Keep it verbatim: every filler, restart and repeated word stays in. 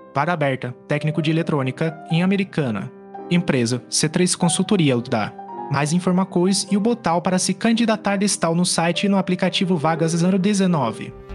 Vaga aberta, técnico de eletrônica, em Americana. Empresa, C três Consultoria dá. Mais informações e o botão para se candidatar está no site e no aplicativo Vagas zero dezenove.